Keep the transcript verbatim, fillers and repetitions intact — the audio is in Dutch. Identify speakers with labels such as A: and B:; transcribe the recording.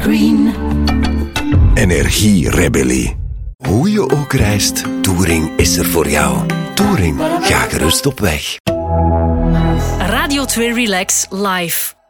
A: Evergreen.
B: Energierebellie. Hoe je ook reist, Touring is er voor jou. Touring, ga gerust op weg.
C: Radio twee Relax Live.